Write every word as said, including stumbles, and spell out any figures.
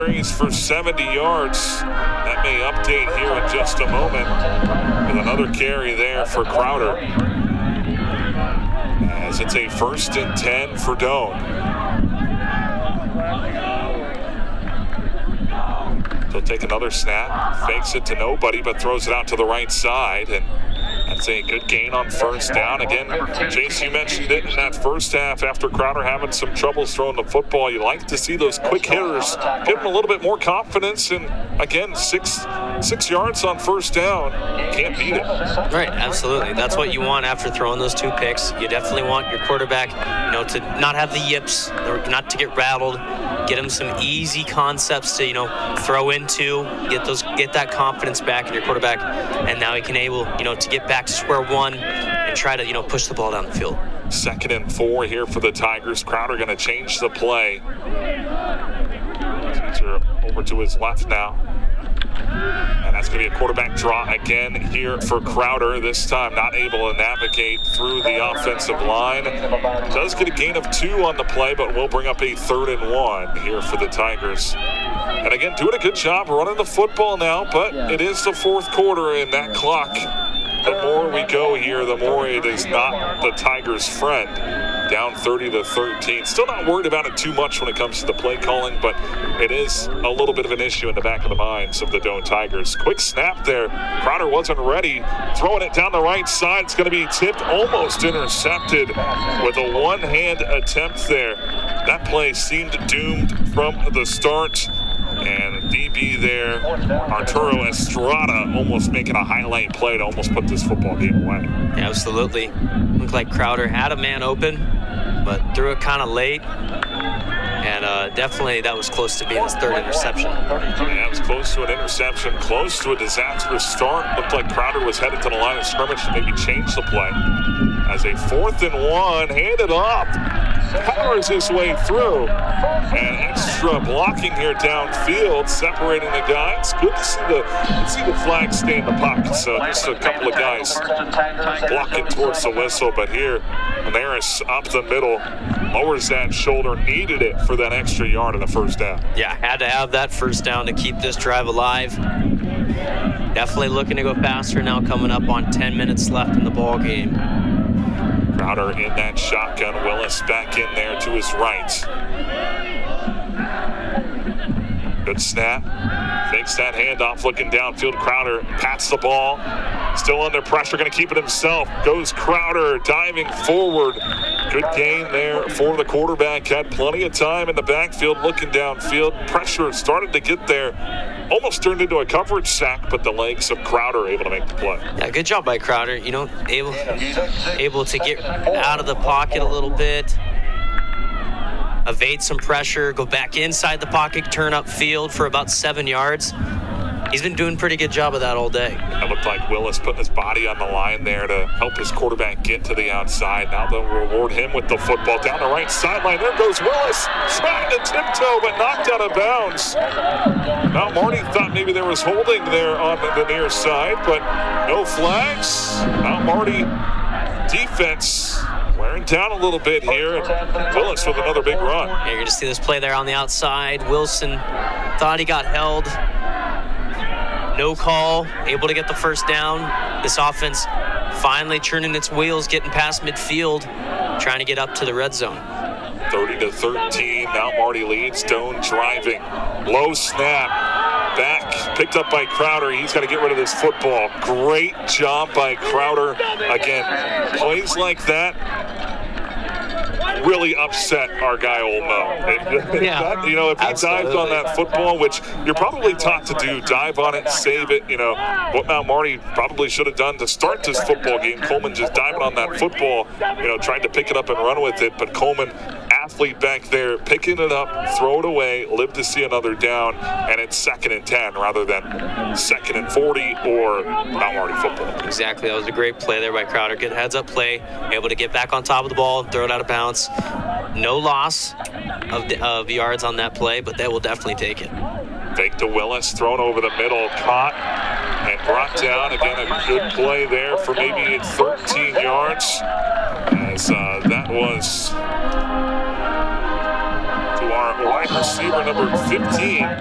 Carries for seventy yards. That may update here in just a moment with another carry there for Crowder, as it's a first and ten for Doane. He'll take another snap, fakes it to nobody, but throws it out to the right side, and that's a good gain on first down. Again, Chase, you mentioned it in that first half after Crowder having some troubles throwing the football. You like to see those quick hitters give them a little bit more confidence, and again, six six yards on first down. Can't beat it. Right, absolutely. That's what you want after throwing those two picks. You definitely want your quarterback, you know, to not have the yips, or not to get rattled. Get him some easy concepts to, you know, throw into, get those, get that confidence back in your quarterback, and now he can able, you know, to get back to square one and try to, you know, push the ball down the field. Second and four here for the Tigers. Crowder going to change the play. Over to his left now. And that's going to be a quarterback draw again here for Crowder. This time not able to navigate through the offensive line. Does get a gain of two on the play, but will bring up a third and one here for the Tigers. And again, doing a good job running the football now, but it is the fourth quarter, and that clock, the more we go here, the more it is not the Tigers' friend. Down thirty to thirteen. Still not worried about it too much when it comes to the play calling, but it is a little bit of an issue in the back of the minds of the Doane Tigers. Quick snap there. Crowder wasn't ready. Throwing it down the right side. It's going to be tipped, almost intercepted with a one-hand attempt there. That play seemed doomed from the start. And D B there, Arturo Estrada, almost making a highlight play to almost put this football game away. Yeah, absolutely. Looked like Crowder had a man open, but threw it kind of late. And uh, definitely that was close to being his third interception. Yeah, it was close to an interception, close to a disastrous start. Looked like Crowder was headed to the line of scrimmage to maybe change the play. As a fourth and one, handed off, powers his way through. And extra blocking here downfield, separating the guys. Good to see the, to see the flag stay in the pocket. So just a couple of guys blocking towards the whistle. But here, Maris up the middle, lowers that shoulder, needed it for that extra yard in the first down. Yeah, had to have that first down to keep this drive alive. Definitely looking to go faster now, coming up on ten minutes left in the ball game. Crowder in that shotgun. Willis back in there to his right. Good snap. Fakes that handoff, looking downfield. Crowder pats the ball. Still under pressure, going to keep it himself. Goes Crowder, diving forward. Good gain there for the quarterback. Had plenty of time in the backfield, looking downfield. Pressure started to get there. Almost turned into a coverage sack, but the legs of Crowder able to make the play. Yeah, good job by Crowder. You know, able, able to get out of the pocket a little bit. Evade some pressure, go back inside the pocket, turn upfield for about seven yards. He's been doing a pretty good job of that all day. It looked like Willis putting his body on the line there to help his quarterback get to the outside. Now they'll reward him with the football down the right sideline. There goes Willis, trying to tiptoe, but knocked out of bounds. Mount Marty thought maybe there was holding there on the near side, but no flags. Mount Marty defense wearing down a little bit here. Willis with another big run. Yeah, you're going to see this play there on the outside. Wilson thought he got held. No call, able to get the first down. This offense finally turning its wheels, getting past midfield, trying to get up to the red zone. thirty to thirteen, Mount Marty leads. Doane driving. Low snap. Back, picked up by Crowder. He's got to get rid of this football. Great job by Crowder. Again, plays like that really upset our guy Old Mo. Yeah, you know, if he absolutely. dived on that football, which you're probably taught to do, dive on it, save it, you know, what Mount Marty probably should have done to start this football game. Coleman just diving on that football, you know, tried to pick it up and run with it, but Coleman, athlete back there, picking it up, throw it away, live to see another down, and it's second and ten rather than second and forty or Mount Marty football. Exactly, that was a great play there by Crowder. Good heads-up play, able to get back on top of the ball, throw it out of bounds. No loss of, the, of yards on that play, but they will definitely take it. Fake to Willis, thrown over the middle, caught and brought down. Again, a good play there for maybe thirteen yards, as uh, that was to our wide receiver number fifteen.